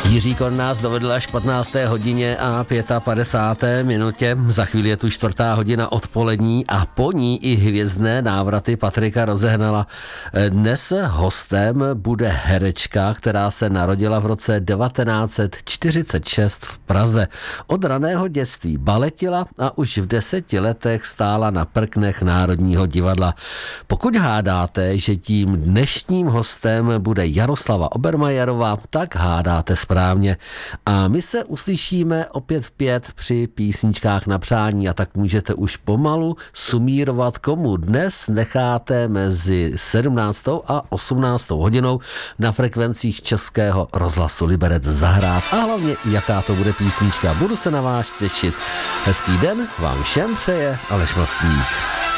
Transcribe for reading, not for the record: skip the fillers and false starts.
Jiří Kon nás dovedl až k 15. hodině a 55. minutě. Za chvíli je tu 4. hodina odpolední a po ní i hvězdné návraty Patrika Rozehnala. Dnes hostem bude herečka, která se narodila v roce 1946 v Praze. Od raného dětství baletila a už v 10 letech stála na prknech Národního divadla. Pokud hádáte, že tím dnešním hostem bude Jaroslava Obermajerová, tak hádáte správně. A my se uslyšíme opět v 5 při písničkách na přání a tak můžete už pomalu sumírovat, komu dnes necháte mezi 17. a 18. hodinou na frekvencích Českého rozhlasu Liberec zahrát a hlavně jaká to bude písnička. Budu se na vás těšit. Hezký den vám všem přeje Aleš Masník.